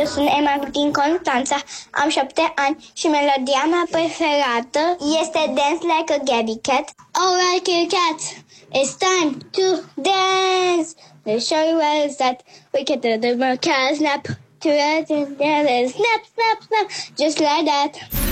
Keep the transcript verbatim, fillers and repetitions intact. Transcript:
sunt Emma din Constanța, am șapte ani și melodia mea preferată este Dance Like a Gabby Cat. Alright, kitty cat, it's time to dance. Let's show you where it's at. We can do the cat snap to it and snap, snap, snap, just like that.